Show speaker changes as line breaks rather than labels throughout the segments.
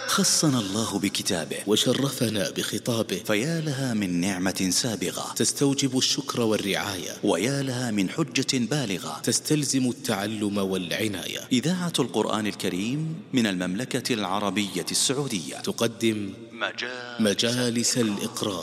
خصنا الله بكتابه
وشرفنا بخطابه،
فيا لها من نعمة سابغة
تستوجب الشكر والرعاية،
ويا لها من حجة بالغة
تستلزم التعلم والعناية.
إذاعة القرآن الكريم من المملكة العربية السعودية
تقدم مجالس الإقراء.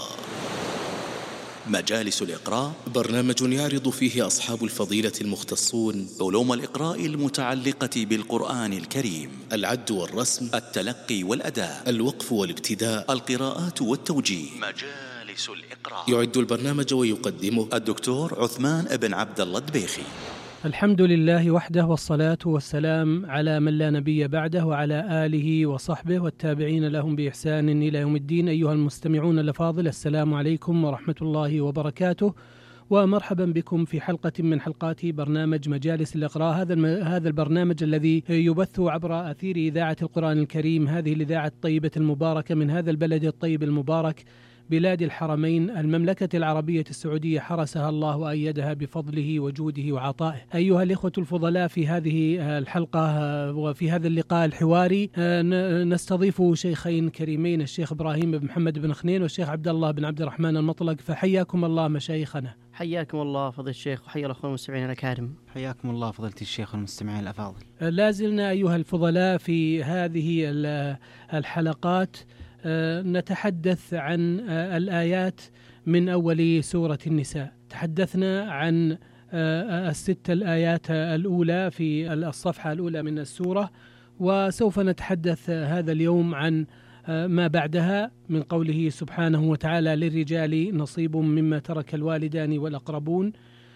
مجالس الإقراء
برنامج يعرض فيه أصحاب الفضيلة المختصون
علوم الإقراء المتعلقة بالقرآن الكريم:
العد والرسم،
التلقي والأداء،
الوقف والابتداء،
القراءات والتوجيه. مجالس الإقراء.
يعد البرنامج ويقدمه
الدكتور عثمان بن عبد الله الدبيخي.
الحمد لله وحده، والصلاة والسلام على من لا نبي بعده، وعلى آله وصحبه والتابعين لهم بإحسان إلى يوم الدين. أيها المستمعون الأفاضل، السلام عليكم ورحمة الله وبركاته، ومرحبا بكم في حلقة من حلقات برنامج مجالس الإقراء. هذا البرنامج الذي يبث عبر أثير إذاعة القرآن الكريم، هذه الإذاعة الطيبة المباركة من هذا البلد الطيب المبارك، بلاد الحرمين، المملكة العربية السعودية، حرسها الله وأيدها بفضله وجوده وعطائه. أيها الإخوة الفضلاء، في هذه الحلقة وفي هذا اللقاء الحواري نستضيف شيخين كريمين، الشيخ إبراهيم بن محمد بن خنين والشيخ عبد الله بن عبد الرحمن المطلق، فحياكم الله مشايخنا.
حياكم الله فضيلة الشيخ، وحيا الأخوة المستمعين الأكارم.
حياكم الله فضيلة الشيخ والمستمعين الأفاضل.
لازلنا أيها الفضلاء في هذه الحلقات نتحدث عن الآيات من أول سورة النساء. تحدثنا عن الست الآيات الأولى في الصفحة الأولى من السورة، وسوف نتحدث هذا اليوم عن ما بعدها من قوله سبحانه وتعالى: للرجال نصيب مما ترك الوالدان والأقربون.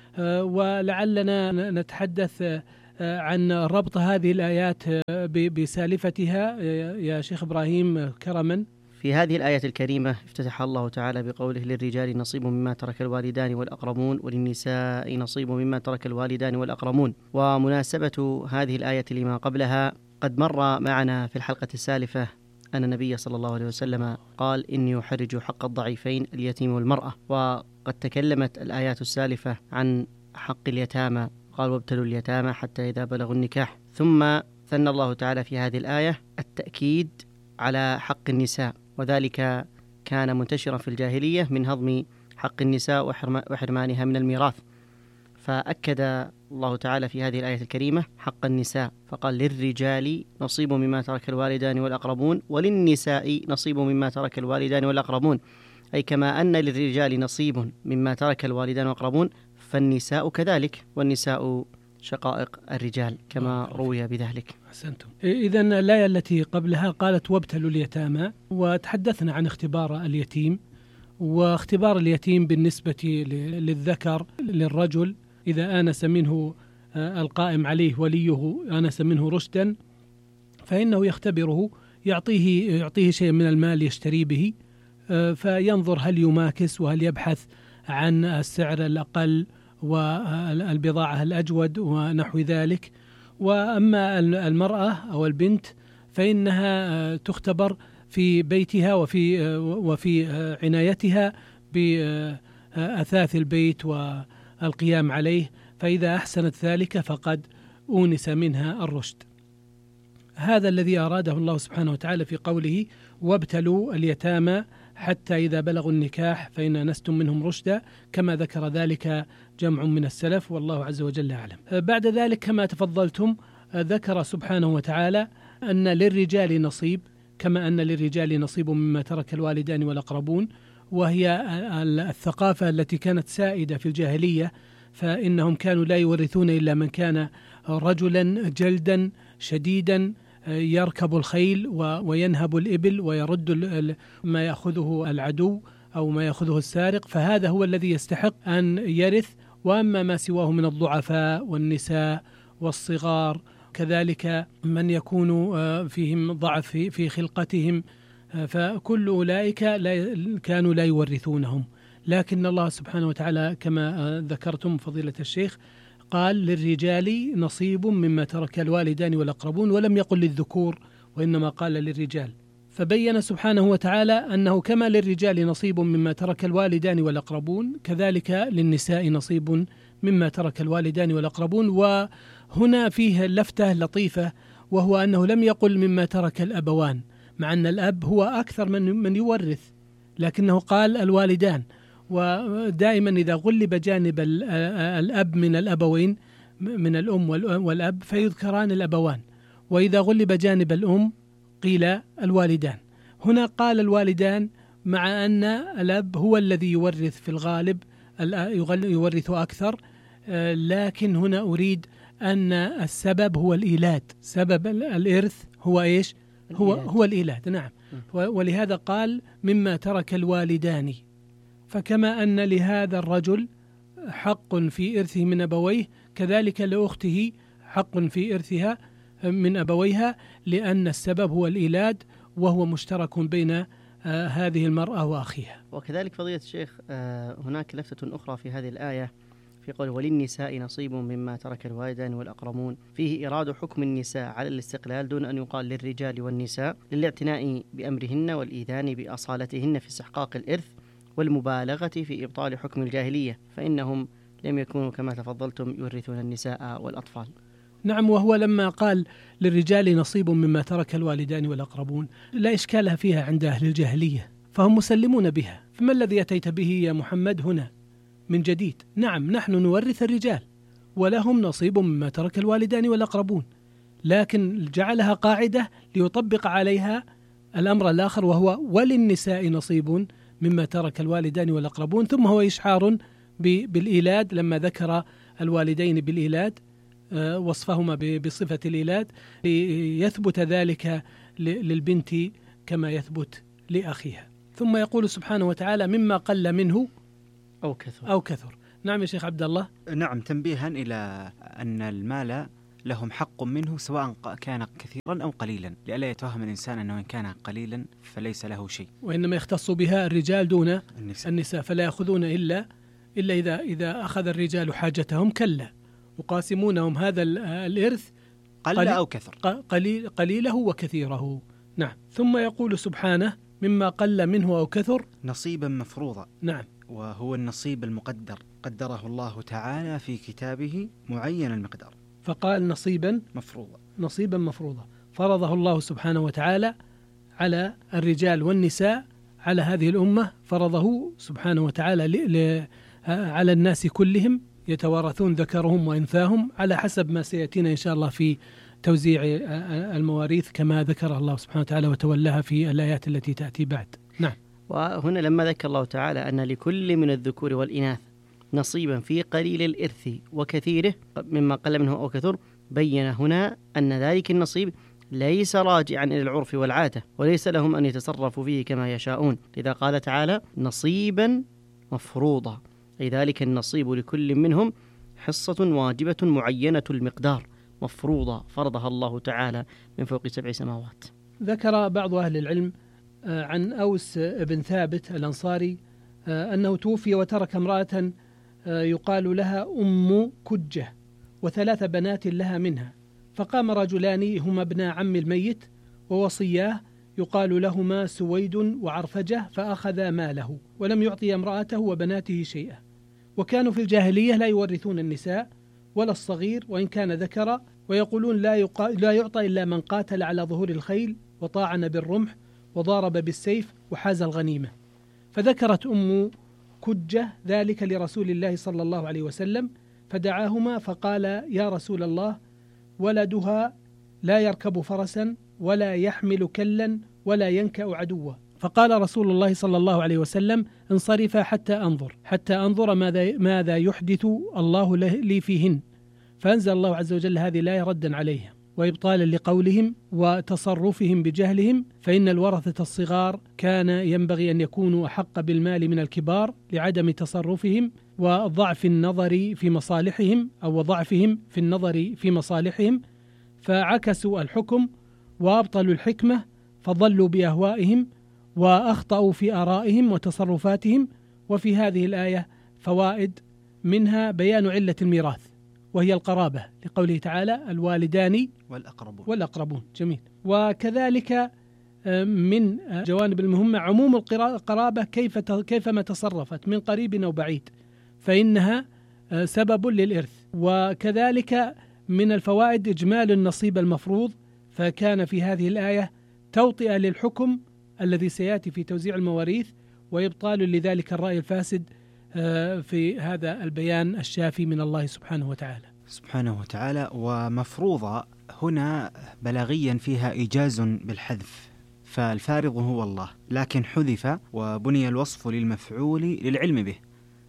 ولعلنا نتحدث عن ربط هذه الآيات بسالفتها يا شيخ إبراهيم كرما.
في هذه الآية الكريمة افتتح الله تعالى بقوله: للرجال نصيب مما ترك الوالدان والأقربون وللنساء نصيب مما ترك الوالدان والأقربون. ومناسبة هذه الآية لما قبلها: قد مر معنا في الحلقة السالفة أن النبي صلى الله عليه وسلم قال: إني أحرج حق الضعيفين اليتيم والمرأة. وقد تكلمت الآيات السالفة عن حق اليتامى، قال: وابتلوا اليتامى حتى إذا بلغوا النكاح. ثم ثنى الله تعالى في هذه الآية التأكيد على حق النساء، وذلك كان منتشرا في الجاهلية من هضم حق النساء وحرمانها من الميراث، فأكد الله تعالى في هذه الآية الكريمة حق النساء، فقال: للرجال نصيب مما ترك الوالدان والأقربون وللنساء نصيب مما ترك الوالدان والأقربون، أي كما أن للرجال نصيب مما ترك الوالدان والأقربون فالنساء كذلك، والنساء شقائق الرجال كما روي بذلك.
أحسنتم. إذن الآية التي قبلها قالت: وابتلوا اليتامى، وتحدثنا عن اختبار اليتيم، واختبار اليتيم بالنسبة للذكر للرجل إذا آنس منه القائم عليه وليه آنس منه رشدا، فإنه يختبره، يعطيه شيء من المال يشتري به، فينظر هل يماكس وهل يبحث عن السعر الأقل والبضاعة الأجود ونحو ذلك. وأما المرأة أو البنت فإنها تختبر في بيتها وفي عنايتها بأثاث البيت والقيام عليه، فإذا أحسنت ذلك فقد أونس منها الرشد. هذا الذي أراده الله سبحانه وتعالى في قوله: وابتلوا اليتامى حتى إذا بلغوا النكاح فإن آنستم منهم رشدا، كما ذكر ذلك جمع من السلف، والله عز وجل أعلم. بعد ذلك كما تفضلتم ذكر سبحانه وتعالى أن للرجال نصيب، كما أن للرجال نصيب مما ترك الوالدان والأقربون، وهي الثقافة التي كانت سائدة في الجاهلية، فإنهم كانوا لا يورثون إلا من كان رجلا جلدا شديدا يركب الخيل وينهب الإبل ويرد ما يأخذه العدو أو ما يأخذه السارق، فهذا هو الذي يستحق أن يرث. وأما ما سواه من الضعفاء والنساء والصغار، كذلك من يكون فيهم ضعف في خلقتهم، فكل أولئك كانوا لا يورثونهم. لكن الله سبحانه وتعالى كما ذكرتم فضيلة الشيخ قال: للرجال نصيب مما ترك الوالدان والأقربون، ولم يقل للذكور وإنما قال للرجال. فبين سبحانه وتعالى أنه كما للرجال نصيب مما ترك الوالدان والأقربون كذلك للنساء نصيب مما ترك الوالدان والأقربون. وهنا فيه لفتة لطيفة، وهو أنه لم يقل مما ترك الأبوان، مع أن الأب هو أكثر من يورث، لكنه قال الوالدان. ودائما إذا غلب جانب الأب من الأبوين من الأم والأب فيذكران الأبوان، وإذا غلب جانب الأم قيل الوالدان. هنا قال الوالدان مع أن الأب هو الذي يورث في الغالب، يورث أكثر، لكن هنا أريد أن السبب هو الإيلاد، سبب الإرث هو إيش؟ هو الإيلاد. نعم. ولهذا قال مما ترك الوالدان. فكما أن لهذا الرجل حق في إرثه من أبويه، كذلك لأخته حق في إرثها من أبويها، لأن السبب هو الإيلاد، وهو مشترك بين هذه المرأة وأخيها.
وكذلك فضيلة الشيخ هناك لفتة أخرى في هذه الآية في قول وللنساء نصيب مما ترك الوالدان والأقربون، فيه إرادة حكم النساء على الاستقلال دون أن يقال للرجال والنساء، للاعتناء بأمرهن والإيذان بأصالتهن في استحقاق الإرث والمبالغة في إبطال حكم الجاهلية، فإنهم لم يكونوا كما تفضلتم يورثون النساء والأطفال.
نعم. وهو لما قال للرجال نصيب مما ترك الوالدان والأقربون لا إشكال فيها عند أهل الجاهلية، فهم مسلمون بها. فما الذي أتيت به يا محمد هنا من جديد؟ نعم، نحن نورث الرجال ولهم نصيب مما ترك الوالدان والأقربون، لكن جعلها قاعدة ليطبق عليها الأمر الآخر، وهو وللنساء نصيب مما ترك الوالدان والأقربون. ثم هو إشعار بالإيلاد لما ذكر الوالدين بالإيلاد، وصفهما بصفة الإيلاد، ليثبت ذلك للبنت كما يثبت لأخيها. ثم يقول سبحانه وتعالى مما قل منه أو كثر. نعم يا شيخ عبد الله.
نعم، تنبيها إلى أن المال لهم حق منه سواء كان كثيرا أو قليلا، لئلا يتوهم الإنسان أنه إن كان قليلا فليس له شيء،
وإنما يختص بها الرجال دون النساء، فلا يأخذون إلا إذا أخذ الرجال حاجتهم كلا، يقاسمونهم هذا الإرث
قل أو كثر،
قليله وكثيره. نعم. ثم يقول سبحانه مما قل منه أو كثر
نصيبا مفروضا.
نعم.
وهو النصيب المقدر، قدره الله تعالى في كتابه معين المقدار،
فقال نصيبا مفروضا فرضه الله سبحانه وتعالى على الرجال والنساء، على هذه الأمة فرضه سبحانه وتعالى على الناس كلهم، يتوارثون ذكرهم وإنثاهم على حسب ما سيأتينا إن شاء الله في توزيع المواريث كما ذكر الله سبحانه وتعالى وتولاها في الآيات التي تأتي بعد. نعم.
وهنا لما ذكر الله تعالى أن لكل من الذكور والإناث نصيبا في قليل الإرث وكثيره مما قل منه أو كثر، بين هنا أن ذلك النصيب ليس راجعا إلى العرف والعادة، وليس لهم أن يتصرفوا فيه كما يشاءون، لذا قال تعالى نصيبا مفروضا، أي ذلك النصيب لكل منهم حصة واجبة معينة المقدار مفروضة فرضها الله تعالى من فوق 7 سماوات.
ذكر بعض أهل العلم عن أوس بن ثابت الأنصاري أنه توفي وترك امرأة يقال لها أم كجة و3 بنات لها منها، فقام رجلان هما ابن عم الميت ووصياه يقال لهما سويد وعرفجة، فأخذا ماله ولم يعطي امرأته وبناته شيئا. وكانوا في الجاهلية لا يورثون النساء ولا الصغير وإن كان ذكرا، ويقولون لا يعطى إلا من قاتل على ظهور الخيل وطاعن بالرمح وضارب بالسيف وحاز الغنيمة. فذكرت أم كجة ذلك لرسول الله صلى الله عليه وسلم، فدعاهما فقال يا رسول الله ولدها لا يركب فرسا ولا يحمل كلا ولا ينكأ عدوا. فقال رسول الله صلى الله عليه وسلم انصرفا حتى أنظر ماذا يحدث الله لي فيهن. فأنزل الله عز وجل هذه الآية ردا عليها وإبطالا لقولهم وتصرفهم بجهلهم، فإن الورثة الصغار كان ينبغي أن يكونوا أحق بالمال من الكبار لعدم تصرفهم وضعف النظر في مصالحهم أو وضعفهم في النظر في مصالحهم، فعكسوا الحكم وأبطلوا الحكمة فضلوا بأهوائهم وأخطأوا في آرائهم وتصرفاتهم. وفي هذه الآية فوائد، منها بيان علة الميراث وهي القرابة لقوله تعالى الوالدان والأقربون. جميل. وكذلك من جوانب المهمة عموم القرابة كيفما تصرفت من قريب أو بعيد فإنها سبب للإرث. وكذلك من الفوائد إجمال النصيب المفروض، فكان في هذه الآية توطئة للحكم الذي سيأتي في توزيع المواريث، وإبطال لذلك الرأي الفاسد في هذا البيان الشافي من الله سبحانه وتعالى.
ومفروضة هنا بلاغيا فيها إيجاز بالحذف، فالفارض هو الله، لكن حذف وبني الوصف للمفعول للعلم به،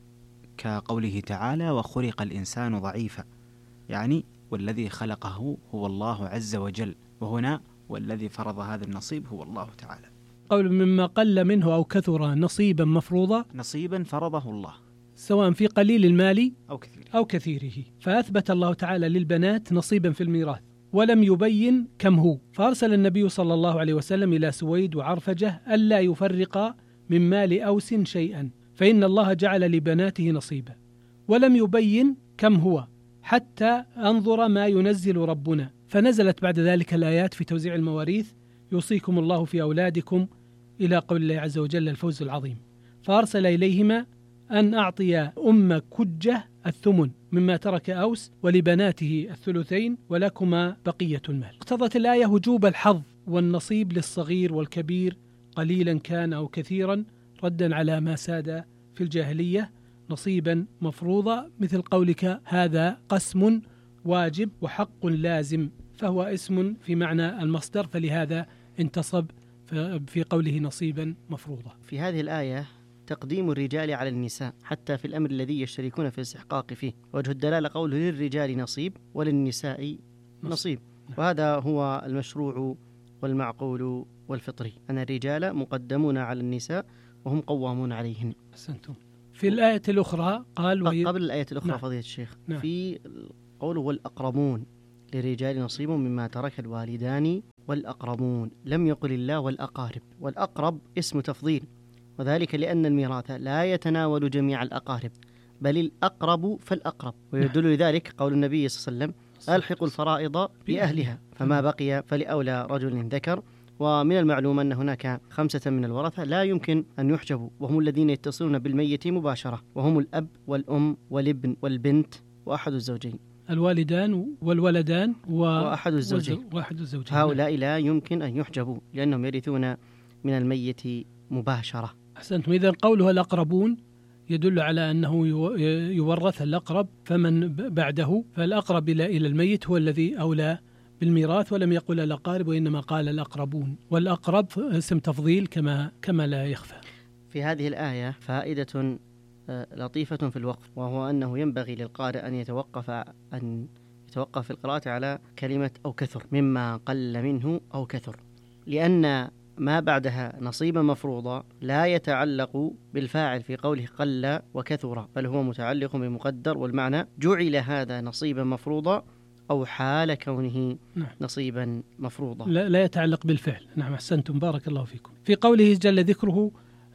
كقوله تعالى وخلق الإنسان ضعيفا، يعني والذي خلقه هو الله عز وجل، وهنا والذي فرض هذا النصيب هو الله تعالى.
قول مما قل منه أو كثر نصيبا مفروضا،
نصيبا فرضه الله
سواء في قليل المال
أو
كثيره. فأثبت الله تعالى للبنات نصيبا في الميراث ولم يبين كم هو، فأرسل النبي صلى الله عليه وسلم إلى سويد وعرفجة ألا يفرق من مال أوس شيئا، فإن الله جعل لبناته نصيبا، ولم يبين كم هو حتى أنظر ما ينزل ربنا. فنزلت بعد ذلك الآيات في توزيع المواريث: يوصيكم الله في أولادكم، إلى قول الله عز وجل الفوز العظيم. فأرسل إليهما أن أعطي أم كجة الثمن مما ترك أوس، ولبناته الثلثين، ولكما بقية المال. اقتضت الآية وجوب الحظ والنصيب للصغير والكبير قليلا كان أو كثيرا، ردا على ما ساد في الجاهلية نصيبا مفروضا، مثل قولك هذا قسم واجب وحق لازم، فهو اسم في معنى المصدر، فلهذا انتصب في قوله نصيبا مفروضا.
في هذه الآية تقديم الرجال على النساء حتى في الأمر الذي يشتركون في الاستحقاق فيه. وجه الدلالة قوله للرجال نصيب وللنساء نصيب، وهذا هو المشروع والمعقول والفطري، أن الرجال مقدمون على النساء وهم قوامون عليهن.
أحسنتم. في الآية الأخرى قال
قبل الآية الأخرى
نعم.
فضيلة الشيخ
نعم.
في قوله والأقربون للرجال نصيب مما ترك الوالدان والأقربون، لم يقل الله والأقارب. والأقرب اسم تفضيل، وذلك لأن الميراث لا يتناول جميع الأقارب بل الأقرب فالأقرب، ويدل لذلك قول النبي صلى الله عليه وسلم ألحق الفرائض بأهلها، فما بقي فلأولى رجل ذكر. ومن المعلوم أن هناك 5 من الورثة لا يمكن أن يحجبوا، وهم الذين يتصلون بالميت مباشرة، وهم الأب والأم والابن والبنت وأحد الزوجين،
الوالدان والولدان
وأحد الزوجين. هؤلاء لا يمكن أن يحجبوا لأنهم يرثون من الميت مباشرة.
أحسنتم. إذن قوله الأقربون يدل على أنه يورث الأقرب، فمن بعده فالأقرب إلى الميت هو الذي أولى بالميراث، ولم يقل الأقارب وإنما قال الأقربون، والأقرب اسم تفضيل كما لا يخفى.
في هذه الآية فائدة لطيفة في الوقف، وهو أنه ينبغي للقارئ أن يتوقف في القراءة على كلمة أو كثر، مما قل منه أو كثر، لأن ما بعدها نصيبا مفروضا لا يتعلق بالفاعل في قوله قل وكثر، بل هو متعلق بمقدر، والمعنى جعل هذا نصيبا مفروضا أو حال كونه نصيبا مفروضا،
لا يتعلق بالفعل. نعم أحسنتم، بارك الله فيكم. في قوله جل ذكره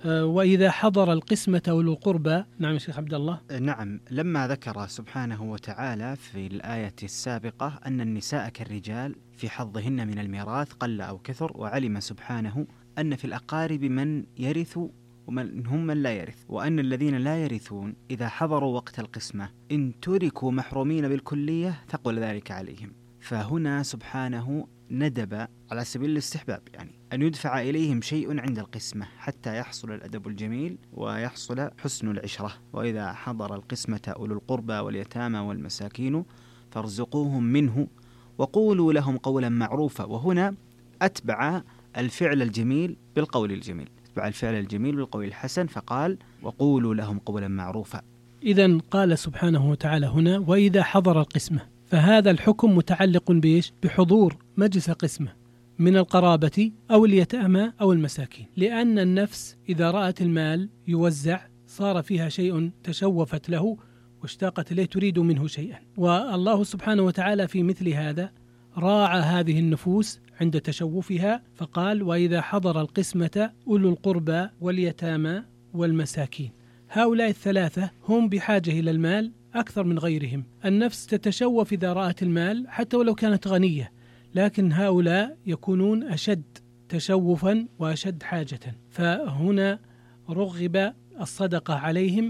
وإذا حضر القسمة أولو القربى. نعم يا شيخ عبد الله.
نعم، لما ذكر سبحانه وتعالى في الآية السابقة أن النساء كالرجال في حظهن من الميراث قل أو كثر، وعلم سبحانه أن في الأقارب من يرث ومن هم من لا يرث، وأن الذين لا يرثون إذا حضروا وقت القسمة إن تركوا محرومين بالكلية ثقل ذلك عليهم. فهنا سبحانه ندب على سبيل الاستحباب، يعني أن يدفع إليهم شيء عند القسمة حتى يحصل الأدب الجميل ويحصل حسن العشرة. وإذا حضر القسمة أولو القربى واليتامى والمساكين فارزقوهم منه وقولوا لهم قولا معروفا. وهنا أتبع الفعل الجميل بالقول الجميل، أتبع الفعل الجميل بالقول الحسن، فقال وقولوا لهم قولا معروفا.
إذن قال سبحانه وتعالى هنا وإذا حضر القسمة، فهذا الحكم متعلق بحضور مجلس قسمة من القرابة أو اليتامى أو المساكين، لأن النفس إذا رأت المال يوزع صار فيها شيء تشوفت له واشتاقت إليه تريد منه شيئا، والله سبحانه وتعالى في مثل هذا راعى هذه النفوس عند تشوفها، فقال وإذا حضر القسمة أولو القربى واليتامى والمساكين. هؤلاء الثلاثة هم بحاجة إلى المال أكثر من غيرهم. النفس تتشوف إذا رأت المال حتى ولو كانت غنية، لكن هؤلاء يكونون أشد تشوفا وأشد حاجة، فهنا رغب الصدقة عليهم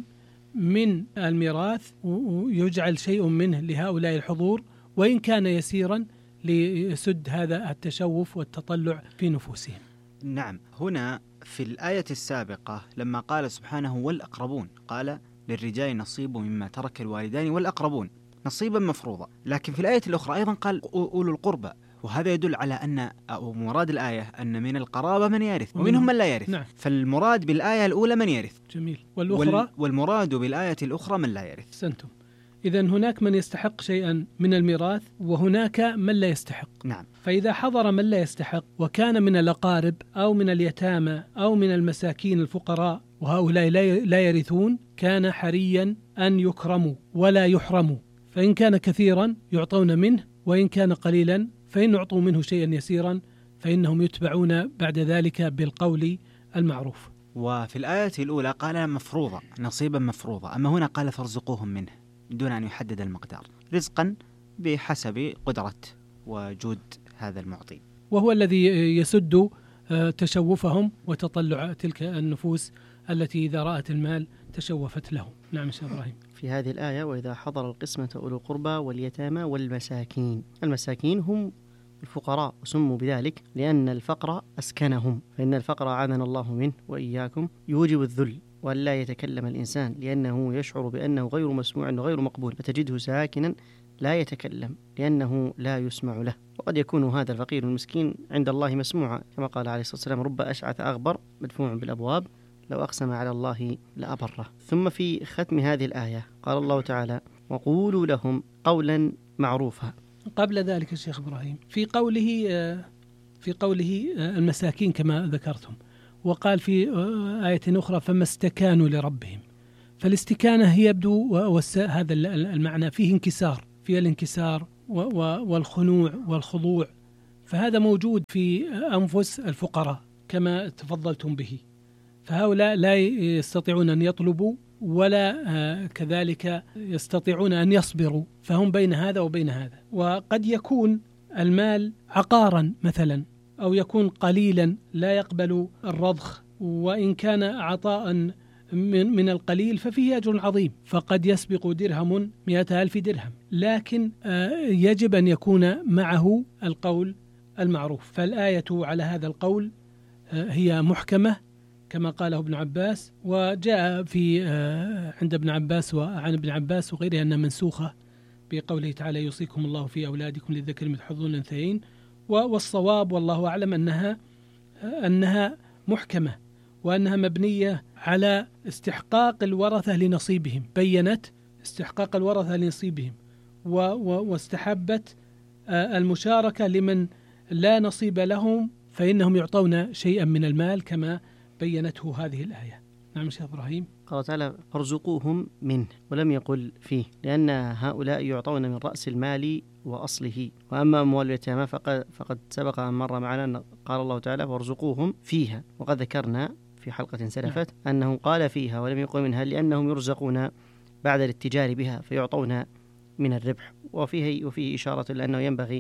من الميراث ويجعل شيء منه لهؤلاء الحضور، وإن كان يسيرا ليسد هذا التشوف والتطلع في نفوسهم.
نعم، هنا في الآية السابقة لما قال سبحانه والأقربون قال للرجال نصيب مما ترك الوالدان والأقربون نصيبا مفروضا، لكن في الآية الأخرى أيضا قال أولو القربى، وهذا يدل على أن أو مراد الآية أن من القرابة من يرث ومنهم من لا يرث.
نعم.
فالمراد بالآية الأولى من يرث.
جميل. والأخرى
والمراد بالآية الأخرى من لا يرث.
سنتم. إذن هناك من يستحق شيئا من الميراث وهناك من لا يستحق.
نعم.
فإذا حضر من لا يستحق وكان من الأقارب أو من اليتامى أو من المساكين الفقراء وهؤلاء لا يرثون، كان حريا أن يكرموا ولا يحرموا، فإن كان كثيرا يعطون منه، وإن كان قليلا فإن أعطوا منه شيئا يسيرا فإنهم يتبعون بعد ذلك بالقول المعروف.
وفي الآية الأولى قال مفروضة، نصيبا مفروضة، أما هنا قال فارزقوهم منه دون أن يحدد المقدار، رزقا بحسب قدرة وجود هذا المعطي،
وهو الذي يسد تشوفهم وتطلع تلك النفوس التي إذا رأت المال تشوفت له. نعم شيخ إبراهيم.
في هذه الآية وإذا حضر القسمة أولو القربى واليتامى والمساكين، المساكين هم الفقراء وسموا بذلك لأن الفقر أسكنهم، فإن الفقر أعاذنا الله منه وإياكم يوجب الذل وأن لا يتكلم الإنسان لأنه يشعر بأنه غير مسموع وغير مقبول، فتجده ساكنا لا يتكلم لأنه لا يسمع له. وقد يكون هذا الفقير المسكين عند الله مسموعا، كما قال عليه الصلاة والسلام رب أشعث أغبر مدفوع بالأبواب لو أقسم على الله لأبره. ثم في ختم هذه الآية قال الله تعالى وقولوا لهم قولا معروفا.
قبل ذلك الشيخ إبراهيم في قوله المساكين كما ذكرتم، وقال في آية أخرى فما استكانوا لربهم، فالاستكانة هي يبدو هذا المعنى فيه انكسار، فيه الانكسار والخنوع والخضوع، فهذا موجود في أنفس الفقراء كما تفضلتم به، فهؤلاء لا يستطيعون أن يطلبوا ولا كذلك يستطيعون أن يصبروا، فهم بين هذا وبين هذا. وقد يكون المال عقارا مثلا، أو يكون قليلا لا يقبل الرضخ، وإن كان عطاء من القليل ففيه أجر عظيم، فقد يسبق درهم 100,000 درهم، لكن يجب أن يكون معه القول المعروف. فالآية على هذا القول هي محكمة كما قاله ابن عباس، وجاء في عند ابن عباس وعن ابن عباس وغيره أنها منسوخة بقوله تعالى يوصيكم الله في أولادكم للذكر مثل حظ الأنثيين، والصواب والله أعلم أنها محكمة وأنها مبنية على استحقاق الورثة لنصيبهم، بينت استحقاق الورثة لنصيبهم واستحبت المشاركة لمن لا نصيب لهم فإنهم يعطون شيئا من المال كما بينته هذه الآية. نعم شيخ إبراهيم.
قال تعالى فارزقوهم منه ولم يقل فيه، لأن هؤلاء يعطون من رأس المال وأصله، وأما أموال اليتامى فقد سبق أن مر معنا أن قال الله تعالى فارزقوهم فيها، وقد ذكرنا في حلقة سلفت أنه قال فيها ولم يقل منها لأنهم يرزقون بعد الاتجار بها فيعطون من الربح، وفيه إشارة لأنه ينبغي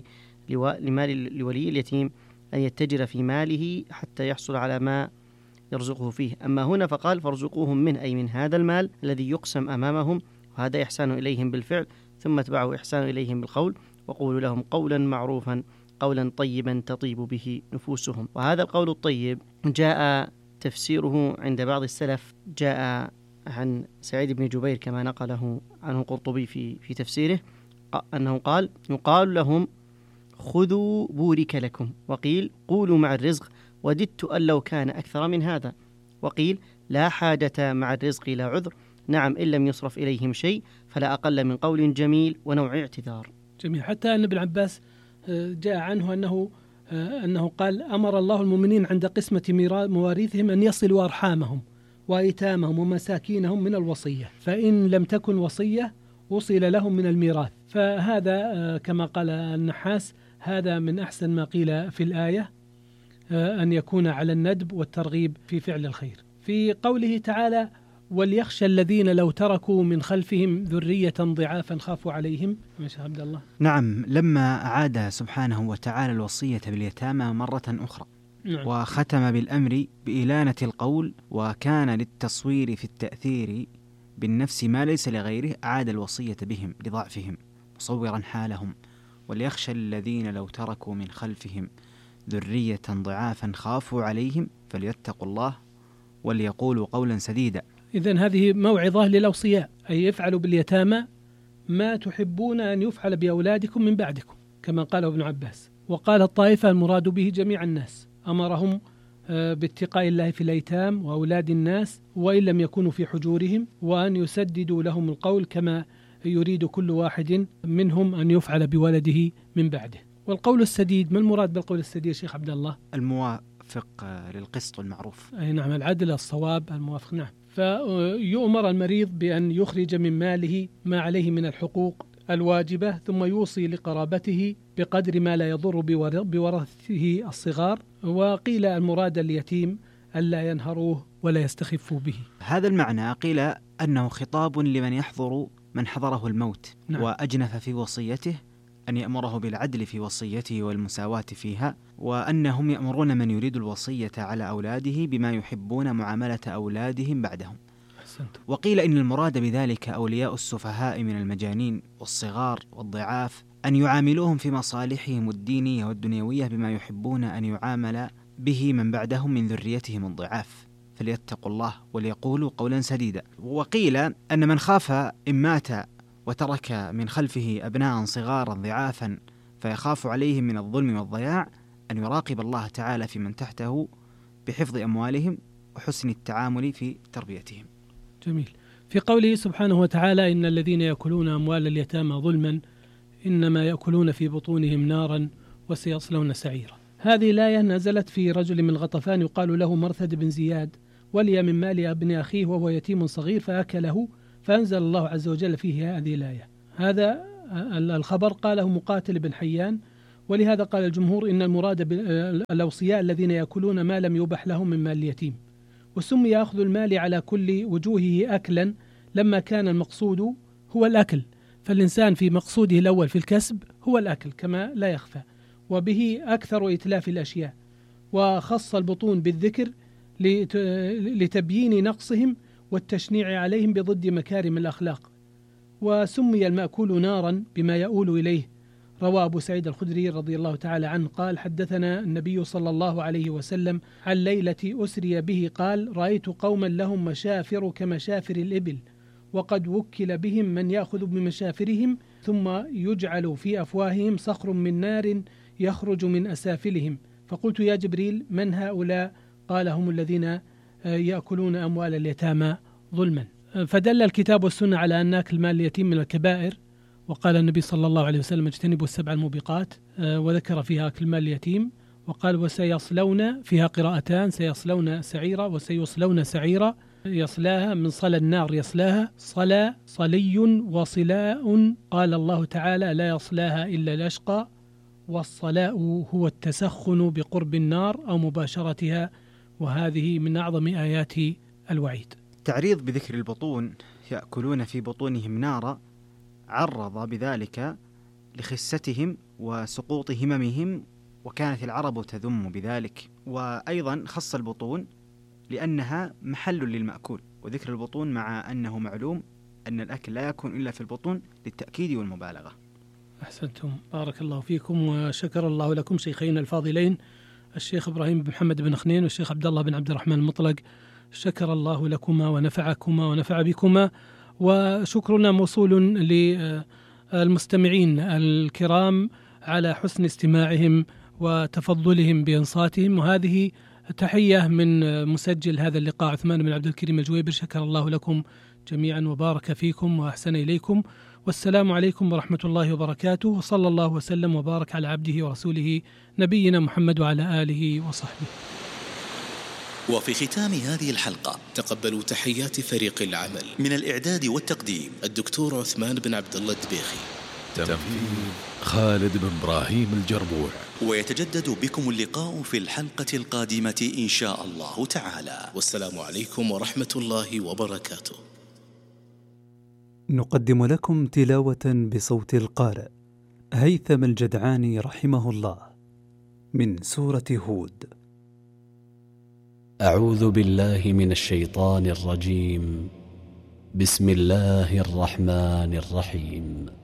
لولي اليتيم أن يتجر في ماله حتى يحصل على ما يرزقه فيه. أما هنا فقال فارزقوهم منه أي من هذا المال الذي يقسم أمامهم، وهذا إحسان إليهم بالفعل ثم اتبعه إحسان إليهم بالقول، وقولوا لهم قولا معروفا قولا طيبا تطيب به نفوسهم. وهذا القول الطيب جاء تفسيره عند بعض السلف، جاء عن سعيد بن جبير كما نقله عنه القرطبي في تفسيره أنه قال يقال لهم خذوا بورك لكم، وقيل قولوا مع الرزق وددت أن لو كان أكثر من هذا، وقيل لا حاجة مع الرزق لا عذر، نعم إن لم يصرف إليهم شيء فلا أقل من قول جميل ونوع اعتذار.
جميل. حتى أن ابن عباس جاء عنه أنه قال أمر الله المؤمنين عند قسمة مواريثهم أن يصلوا أرحامهم وأيتامهم ومساكينهم من الوصية، فإن لم تكن وصية وصل لهم من الميراث. فهذا كما قال النحاس هذا من أحسن ما قيل في الآية، أن يكون على الندب والترغيب في فعل الخير. في قوله تعالى وليخشى الذين لو تركوا من خلفهم ذرية ضعافا خافوا عليهم. ماشي عبد الله.
نعم، لما أعاد سبحانه وتعالى الوصية باليتامى مرة أخرى، نعم، وختم بالأمر بإلانة القول، وكان للتصوير في التأثير بالنفس ما ليس لغيره، أعاد الوصية بهم لضعفهم مصورا حالهم وليخشى الذين لو تركوا من خلفهم ذرية ضعافا خافوا عليهم فليتقوا الله وليقولوا قولا سديدا.
إذن هذه موعظة للأوصياء، أي يفعلوا باليتامى ما تحبون أن يفعل بأولادكم من بعدكم، كما قال ابن عباس. وقال الطائفة المراد به جميع الناس، أمرهم باتقاء الله في الأيتام وأولاد الناس وإن لم يكونوا في حجورهم، وأن يسددوا لهم القول كما يريد كل واحد منهم أن يفعل بولده من بعده. والقول السديد، ما المراد بالقول السديد شيخ عبد الله؟
الموافق للقسط والمعروف.
أي نعم، العدل، الصواب، الموافق. نعم. فيؤمر المريض بأن يخرج من ماله ما عليه من الحقوق الواجبة، ثم يوصي لقرابته بقدر ما لا يضر بورثته الصغار. وقيل المراد اليتيم ألا ينهروه ولا يستخفوا به.
هذا المعنى قيل أنه خطاب لمن يحضر من حضره الموت. نعم. وأجنف في وصيته أن يأمره بالعدل في وصيته والمساواة فيها، وأنهم يأمرون من يريد الوصية على أولاده بما يحبون معاملة أولادهم بعدهم. وقيل إن المراد بذلك أولياء السفهاء من المجانين والصغار والضعاف، أن يعاملوهم في مصالحهم الدينية والدنيوية بما يحبون أن يعامل به من بعدهم من ذريتهم الضعاف، فليتقوا الله وليقولوا قولا سديدا. وقيل أن من خاف إن مات وترك من خلفه أبناء صغارا ضعافا فيخاف عليهم من الظلم والضياع أن يراقب الله تعالى في من تحته بحفظ أموالهم وحسن التعامل في تربيتهم.
جميل. في قوله سبحانه وتعالى: إن الذين يأكلون أموال اليتامى ظلما إنما يأكلون في بطونهم نارا وسيصلون سعيرا. هذه الآية نزلت في رجل من غطفان يقال له مرثد بن زياد، ولي من مال ابن أخيه وهو يتيم صغير فأكله، فأنزل الله عز وجل فيه هذه الآية. هذا الخبر قاله مقاتل بن حيان، ولهذا قال الجمهور إن المراد بالأوصياء الذين يأكلون ما لم يبح لهم من مال اليتيم. وسمي أخذ المال على كل وجوهه أكلا لما كان المقصود هو الأكل، فالإنسان في مقصوده الأول في الكسب هو الأكل كما لا يخفى، وبه أكثر إتلاف الأشياء. وخص البطون بالذكر لتبيين نقصهم والتشنيع عليهم بضد مكارم الأخلاق. وسمي المأكول نارا بما يؤول إليه. روى أبو سعيد الخدري رضي الله تعالى عنه قال: حدثنا النبي صلى الله عليه وسلم عن ليلة أسري به قال: رأيت قوما لهم مشافر كمشافر الإبل، وقد وكل بهم من يأخذ بمشافرهم ثم يجعل في أفواههم صخر من نار يخرج من أسافلهم. فقلت: يا جبريل، من هؤلاء؟ قال: هم الذين يأكلون أموال اليتامى ظلما. فدل الكتاب والسنة على أن أكل مال اليتيم من الكبائر، وقال النبي صلى الله عليه وسلم: اجتنبوا السبع الموبقات، وذكر فيها أكل مال اليتيم، وقال: وسيصلون، فيها قراءتان، سيصلون سعيرا وسيصلون سعيرا. يصلاها من صلى النار، يصلاها صلى صلي وصلاء، قال الله تعالى: لا يصلاها إلا الأشقى. والصلاء هو التسخن بقرب النار أو مباشرتها، وهذه من أعظم آيات الوعيد.
تعريض بذكر البطون، يأكلون في بطونهم نارا، عرض بذلك لخستهم وسقوط هممهم، وكانت العرب تذم بذلك. وأيضا خص البطون لأنها محل للمأكول، وذكر البطون مع أنه معلوم أن الأكل لا يكون إلا في البطون للتأكيد والمبالغة.
أحسنتم، بارك الله فيكم وشكر الله لكم شيخين الفاضلين الشيخ إبراهيم بن محمد بن خنين والشيخ عبد الله بن عبد الرحمن المطلق. شكر الله لكما ونفعكما ونفع بكما. وشكرنا موصول للمستمعين الكرام على حسن استماعهم وتفضلهم بإنصاتهم. وهذه تحية من مسجل هذا اللقاء عثمان بن عبد الكريم الجويبر. شكر الله لكم جميعا وبارك فيكم وأحسن إليكم، والسلام عليكم ورحمة الله وبركاته، وصلى الله وسلم وبارك على عبده ورسوله نبينا محمد وعلى آله وصحبه.
وفي ختام هذه الحلقة
تقبلوا تحيات فريق العمل
من الإعداد والتقديم:
الدكتور عثمان بن عبد الله الدبيخي،
تنفيذ خالد بن إبراهيم الجربوع.
ويتجدد بكم اللقاء في الحلقة القادمة إن شاء الله تعالى.
والسلام عليكم ورحمة الله وبركاته.
نقدم لكم تلاوة بصوت القارئ هيثم الجدعاني رحمه الله من سورة هود.
أعوذ بالله من الشيطان الرجيم. بسم الله الرحمن الرحيم.